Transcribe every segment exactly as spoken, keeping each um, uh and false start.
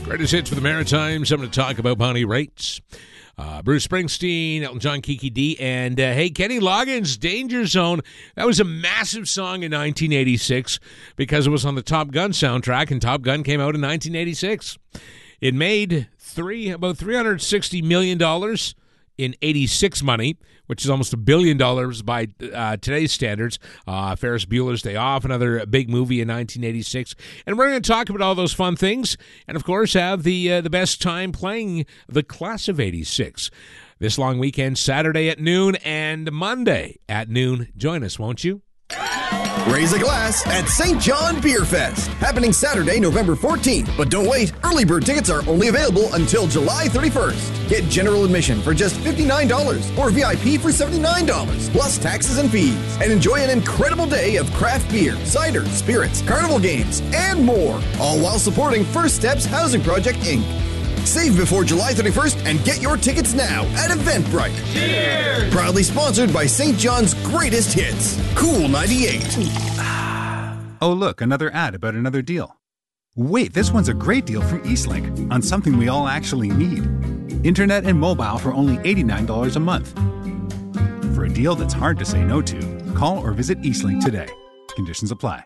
Greatest hits for the Maritimes. I'm going to talk about bounty rates. Uh, Bruce Springsteen, Elton John, Kiki D, and uh, hey, Kenny Loggins, Danger Zone. That was a massive song in nineteen eighty-six because it was on the Top Gun soundtrack, and Top Gun came out in nineteen eighty-six. It made three about three hundred sixty million dollars in eighty-six money, which is almost a billion dollars by uh, today's standards. Uh, Ferris Bueller's Day Off, another big movie in nineteen eighty-six. And we're going to talk about all those fun things and, of course, have the uh, the best time playing the class of eighty-six. This long weekend, Saturday at noon and Monday at noon. Join us, won't you? Raise a glass at Saint John Beer Fest, happening Saturday, November fourteenth. But don't wait, early bird tickets are only available until July thirty-first. Get general admission for just fifty-nine dollars or V I P for seventy-nine dollars, plus taxes and fees. And enjoy an incredible day of craft beer, cider, spirits, carnival games, and more. All while supporting First Steps Housing Project, Incorporated. Save before July thirty-first and get your tickets now at Eventbrite. Cheers! Proudly sponsored by Saint John's Greatest Hits, Cool ninety-eight. Oh, look, another ad about another deal. Wait, this one's a great deal from Eastlink on something we all actually need. Internet and mobile for only eighty-nine dollars a month. For a deal that's hard to say no to, call or visit Eastlink today. Conditions apply.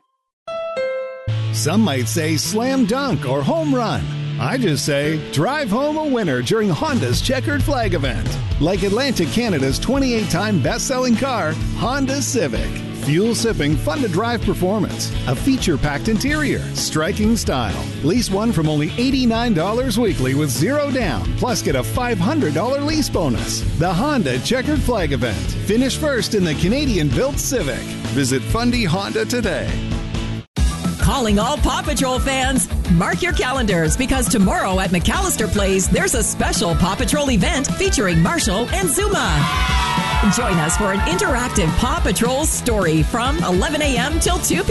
Some might say slam dunk or home run. I just say drive home a winner during Honda's Checkered Flag event. Like Atlantic Canada's twenty-eight-time best-selling car, Honda Civic. Fuel-sipping, fun-to-drive performance. A feature-packed interior. Striking style. Lease one from only eighty-nine dollars weekly with zero down. Plus get a five hundred dollars lease bonus. The Honda Checkered Flag event. Finish first in the Canadian-built Civic. Visit Fundy Honda today. Calling all Paw Patrol fans. Mark your calendars because tomorrow at McAllister Place, there's a special Paw Patrol event featuring Marshall and Zuma. Join us for an interactive Paw Patrol story from eleven a.m. till two p.m.